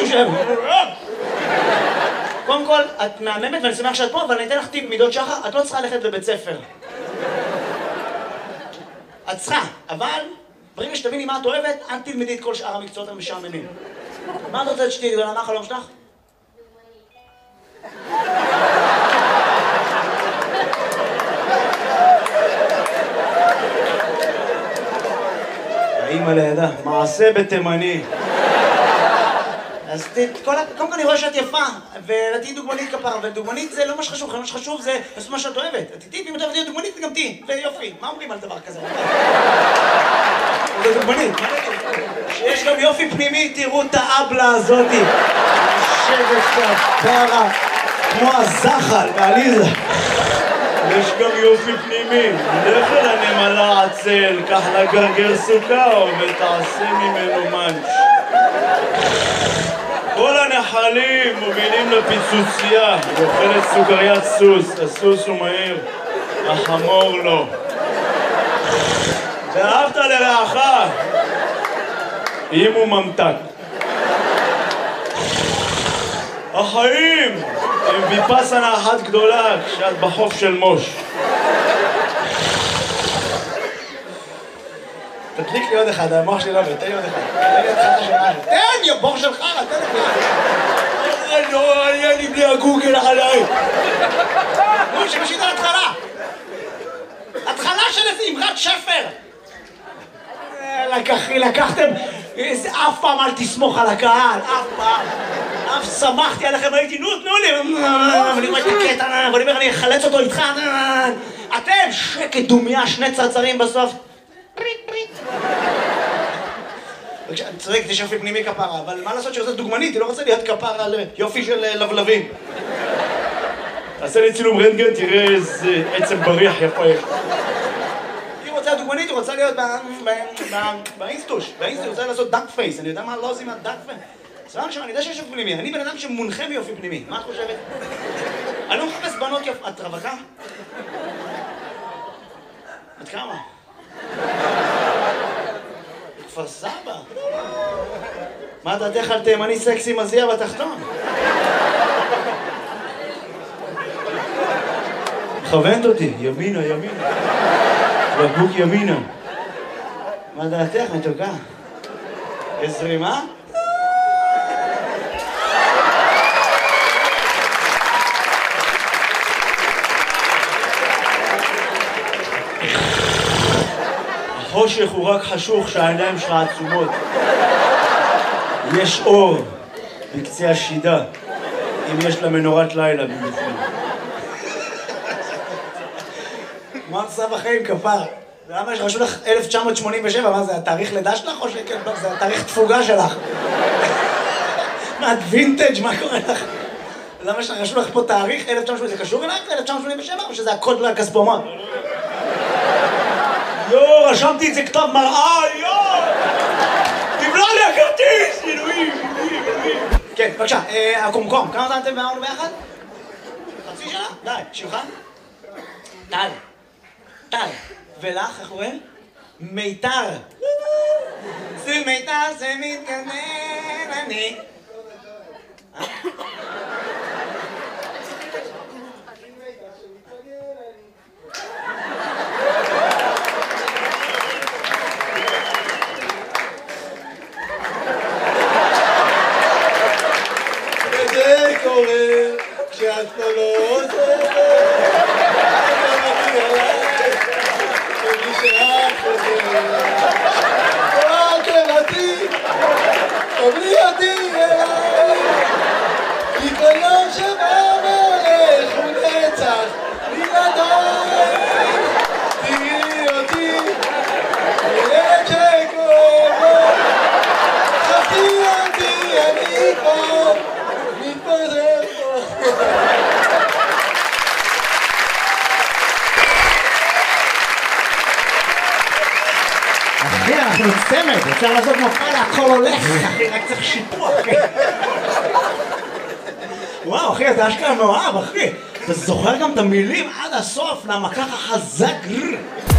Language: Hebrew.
חושב? קודם כל, את מהממת ואני שמח שאת פה, אבל אני אתן לך טיפ מידות שחר, את לא צריכה ללכת לבית ספר. את צריכה, אבל ברגע שתביני מה את אוהבת, אל תלמדי את כל שאר המקצועות המשעממים. מה את רוצה שתהיי גדולה? מה החלום שלך? האמא לידה, מעשה בתימני. אז קודם כל אני רואה שאת יפה, ותהיי דוגמנית כפרה, ודוגמנית זה לא מה שחשוב, מה שחשוב זה לעשות מה שאת אוהבת. תהיי, אם את אוהבת להיות דוגמנית, גם תהיי, ויופי. מה אומרים על דבר כזה? זה דוגמנית, שיש גם יופי פנימי, תראו את האבלה הזאתי. יושבת כפרה, כמו הזחל בעליזה. יש גם יופי פנימי, לך אל הנמלה עצל, קח לה גרגר סוכר ותעשה ממנו מנץ'. כל הנחלים מובילים לפיצוצייה, ואוכלת סוכריית סוס, הסוס הוא מהיר, החמור לא. ואהבת לרעך, אם הוא ממתק. החיים הם ויפאסנה אחת גדולה כשאת בחוף של מוש. תדליק לי עוד אחד, המוח שלי לא עובד, תן לי עוד אחד. תן לי עוד חדה של משהו. תן, יא בור של חרא, תן לי. לא, היה לי בלי הגוגל עליי. נו, שמשית על התחלה. התחלה של איזה אמרת שפר. לקחתם, אף פעם אל תסמוך על הקהל, אף פעם. אף שמחתי עליכם, הייתי, נו, תנו לי. ואני רואה את הקטע, ואני אומר, אני אחלץ אותו איתך. אתם, שקט דומיה, שני צרצרים בסוף. אני צודק, יש יופי פנימי כפרה, אבל מה לעשות שעושה דוגמנית? היא לא רוצה להיות כפרה על יופי של לבלבים. תעשה לי צילום רנטגן, תראה איזה עצם בריח יפה יש. היא רוצה דוגמנית, היא רוצה להיות באינסטוש. באינסטוש היא רוצה לעשות דאק פייס. אני יודע מה לא עושים מהדאק פייס. סבבה עכשיו, אני יודע שיש יופי פנימי. אני בן אדם שמונחה מיופי פנימי. מה את חושבת? אני לא מחפש בנות יופי. את רווקה? את כמה? כפר סבא. מה דעתך על תימני סקסי מזיע בתחתון? מכוונת אותי, ימינה, ימינה. בקבוק ימינה. מה דעתך, מתוקה? יש זרימה? החושך הוא רק חשוך שהעיניים שלך עצומות. יש אור בקצה השידה, אם יש לה מנורת לילה במיוחד. מה עושה בחיים כפר? למה שרשו לך 1987? מה זה, התאריך לידה שלך או זה התאריך תפוגה שלך? מה, את וינטג'? מה קורה לך? למה שרשו לך פה תאריך 1987? זה קשור אלייך ל-1987 או שזה הקוד לכספומט? יו, רשמתי את זה כתב מראה, יו! תבלע לי הכרטיס! אלוהים, אלוהים, אלוהים. כן, בבקשה, הקומקום, כמה זמן אתם ואמרנו ביחד? חצי שנה? די, שמך? טל. טל. ולך, איך קוראים? מיתר. זה מיתר, זה מתגנן, אני. וזה קורה כשאת לא עוזרת. תבלי אותי אליי, כי כל יום שבא והולך הוא נצח בלעדיי. תראי אותי, ילד שכואב לו, חפי אותי, אני פה, מתפזר פה. אחי, אנחנו צמד, אפשר לעשות מופע להכל הולך, אחי, רק צריך שיפוע, אחי. וואו, אחי, אתה אשכרה מאוהב, אחי. אתה זוכר גם את המילים עד הסוף, למה ככה חזק.